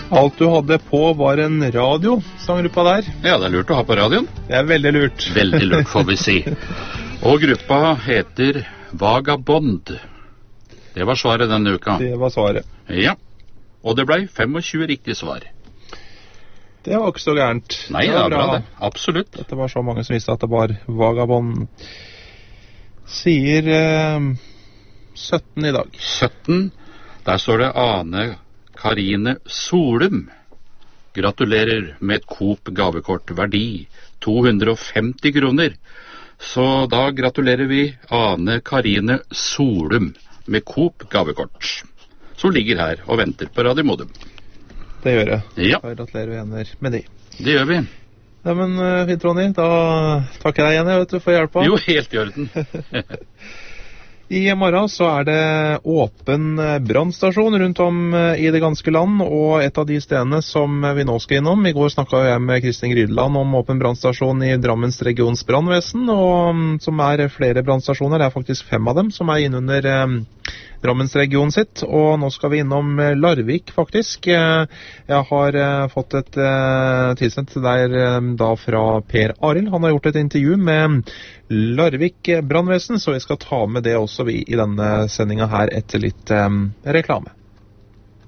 Alt du hadde på var en radio, sang gruppa der. Ja, det lurt å ha på radioen. Det veldig lurt. Veldig lurt, får vi si. Og gruppa heter Vagabond. Det var svaret denne uka. Det var svaret. Ja, og det ble 25 riktige svar. Det var ikke så gærent. Nei, det var bra det. Absolutt. Det var så mange som visste at det var Vagabond. Sier 17 i dag. 17, der står det Ane Karine Solum. Gratulerer med et Coop gavekort, verdi 250 kroner. Så da gratulerer vi Ane Karine Solum med Coop gavekort, som ligger her og venter på Radio Modum. Det gjør jeg. Ja. Gratulerer venner med de. Det gjør vi. Ja, men fint, Ronny. Da takker jeg deg igjen, vet du, for hjelpa. Jo, helt i orden. I morgen så det åpen brannstasjon rundt om i det ganske land, og et av de stedene som vi nå skal innom. I går snakket jeg med Kristin Grydeland om åpen brannstasjon i Drammens regions brannvesen, og som flere brannstasjoner. Det faktisk 5 av dem som innunder Drammens region sitt, og nå skal vi innom Larvik faktisk. Jeg har fått et tilsendt der da fra Per Arild. Han har gjort et intervju med Larvik brannvesen, så vi skal ta med det også vi i denne sendingen her etter litt reklame.